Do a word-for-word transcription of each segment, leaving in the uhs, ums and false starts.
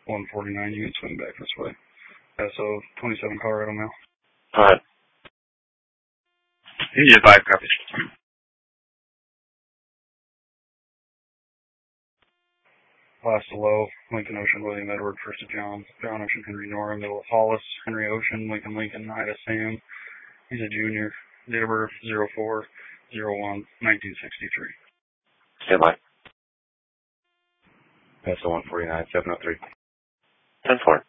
one forty-nine, you can swing back this way. S O twenty-seven Colorado Mail. Alright. India five copies. Last to low, Lincoln Ocean, William Edward, first to John, John Ocean, Henry Nora, middle of Hollis, Henry Ocean, Lincoln Lincoln, Ida Sam. He's a junior. Date of birth zero four zero one nineteen sixty-three. Stand by. S O one forty-nine seven oh three. ten four.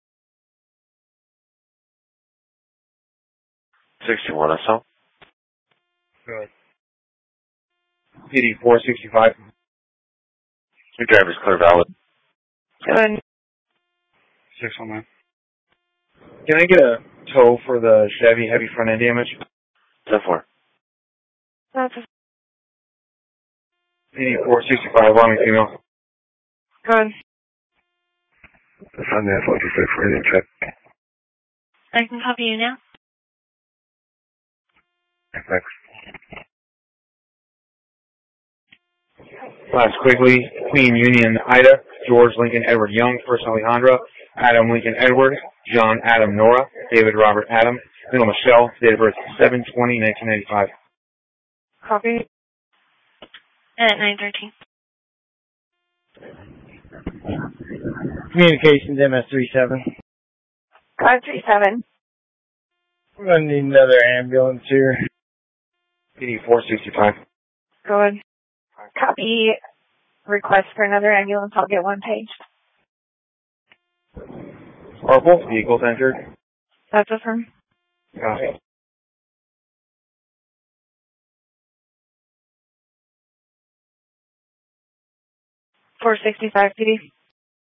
sixty-one S O. Go ahead. eighty-four sixty-five. Your driver's clear valid. Good. six one nine. Can I get a tow for the Chevy heavy front end damage? ten four. That's eighty-four sixty-five, Wyoming female. good. Sunday forty-six, radio check. I can copy you now. Thanks. Last Quigley, Queen Union Ida, George Lincoln Edward Young, first Alejandra, Adam Lincoln Edward, John Adam Nora, David Robert Adam, middle Michelle, date of birth seven twenty nineteen ninety-five. Copy. At nine thirteen. Communications M S three seven. five three seven. We're going to need another ambulance here. eighty-four sixty-five. Good. Copy. Request for another ambulance. I'll get one paged. Sparkle, vehicles entered. That's affirmed. Copy. four sixty-five P D.